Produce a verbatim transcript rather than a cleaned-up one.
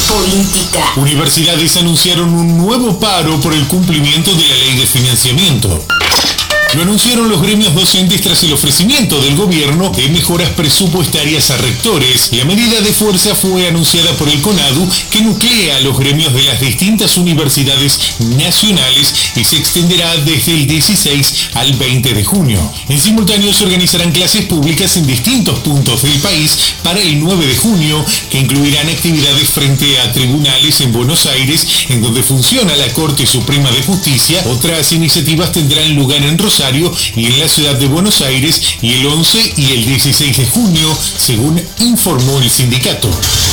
Política. Universidades anunciaron un nuevo paro por el cumplimiento de la ley de financiamiento. Lo anunciaron los gremios docentes tras el ofrecimiento del gobierno de mejoras presupuestarias a rectores. La medida de fuerza fue anunciada por el CONADU, que nuclea a los gremios de las distintas universidades nacionales y se extenderá desde el dieciséis al veinte de junio. En simultáneo se organizarán clases públicas en distintos puntos del país para el nueve de junio, que incluirán actividades frente a tribunales en Buenos Aires, en donde funciona la Corte Suprema de Justicia. Otras iniciativas tendrán lugar en Rosario y en la ciudad de Buenos Aires y el once y el dieciséis de junio, según informó el sindicato.